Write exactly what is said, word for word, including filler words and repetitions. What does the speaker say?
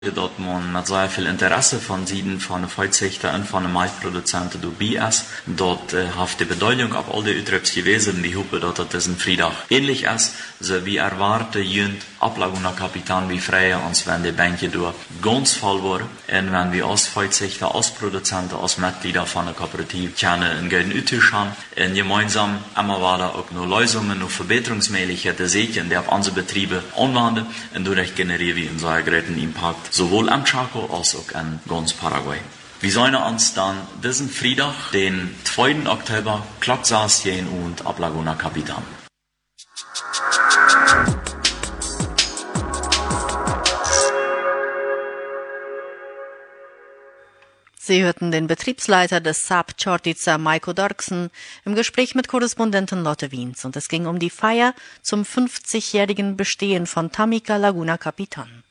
dat man met sehr viel Interesse von Sieden von Feuzächter und von den Milchproduzenten dabei ist. Dort äh, hat die Bedeutung auf all die Utrechts gewesen, die hoffen, dass das diesen Freitag ähnlich ist, so wie erwartet, jünd Ablaguna Kapitan wie Freier, uns wenn die Bänke durch ganz voll waren. Und wenn wir als Feuzächter, als Produzenten, als Mitglieder von der Kooperative gerne einen guten Utisch haben, und gemeinsam immer weiter auch noch Lösungen, noch Verbesserungsmöglichkeiten sehen, die auf unsere Betriebe anwenden, und dadurch generieren wir einen sehr großen Impact sowohl am Chaco als auch in ganz Paraguay. Wir sollen uns dann diesen Freitag, den zweiten Oktober, Klocksaß gehen und ab Laguna Capitan. Sie hörten den Betriebsleiter des Saab Chortica, Maiko Dorksen, im Gespräch mit Korrespondentin Lotte Wiens. Und es ging um die Feier zum fünfzigjährigen Bestehen von Tamika Laguna Capitan.